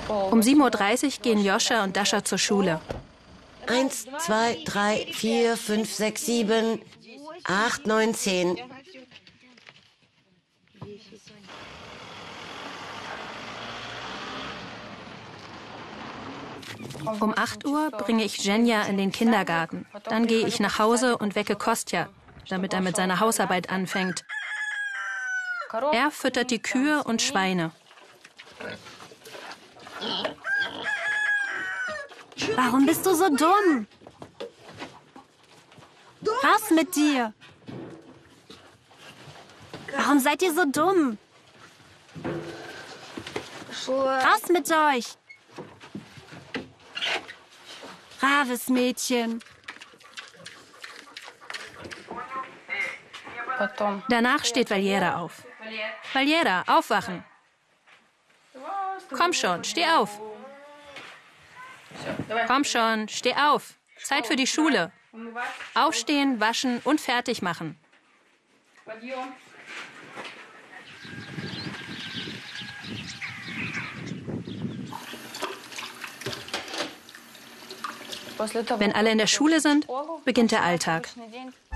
Um 7:30 Uhr gehen Joscha und Dascha zur Schule. 1, 2, 3, 4, 5, 6, 7, 8, 9, 10. Um 8 Uhr bringe ich Zhenya in den Kindergarten. Dann gehe ich nach Hause und wecke Kostja, damit er mit seiner Hausarbeit anfängt. Er füttert die Kühe und Schweine. Warum bist du so dumm? Raus mit dir! Warum seid ihr so dumm? Raus mit euch! Braves Mädchen. Danach steht Valjera auf. Valjera, aufwachen. Komm schon, steh auf. Komm schon, steh auf. Zeit für die Schule. Aufstehen, waschen und fertig machen. Wenn alle in der Schule sind, beginnt der Alltag.